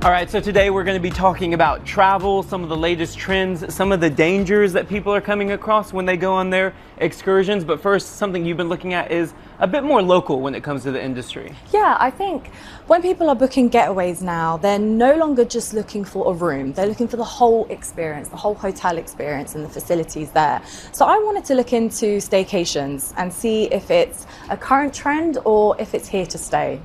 All right, so today we're going to be talking about travel, some of the latest trends, some of the dangers that people are coming across when they go on their excursions. But first, something you've been looking at is a bit more local when it comes to the industry. Yeah, I think when people are booking getaways now, they're no longer just looking for a room. They're looking for the whole experience, the whole hotel experience and the facilities there. So I wanted to look into staycations and see if it's a current trend or if it's here to stay.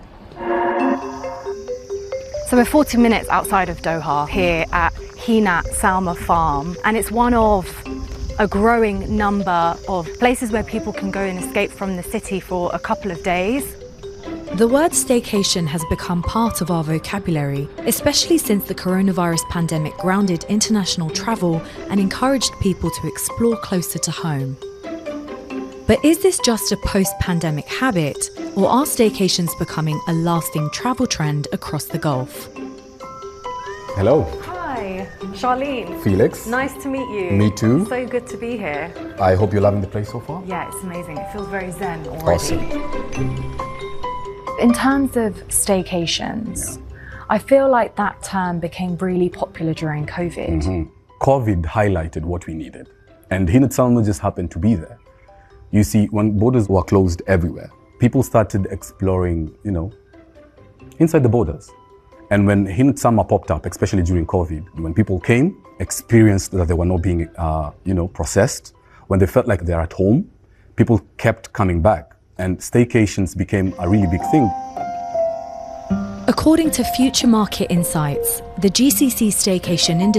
So we're 40 minutes outside of Doha here at Hinat Salma Farm, and it's one of a growing number of places where people can go and escape from the city for a couple of days. The word staycation has become part of our vocabulary, especially since the coronavirus pandemic grounded international travel and encouraged people to explore closer to home. But is this just a post-pandemic habit, or are staycations becoming a lasting travel trend across the Gulf? Hello. Hi, Charlene. Felix. Nice to meet you. Me too. So good to be here. I hope you're loving the place so far. Yeah, it's amazing. It feels very zen already. Awesome. In terms of staycations, I feel like that term became really popular during COVID. COVID highlighted what we needed, and Hinat Salma just happened to be there. You see, when borders were closed everywhere, people started exploring, inside the borders. And when Hinat Salma popped up, especially during COVID, when people came, experienced that they were not being, processed, when they felt like they're at home, people kept coming back, and staycations became a really big thing. According to Future Market Insights, the GCC staycation industry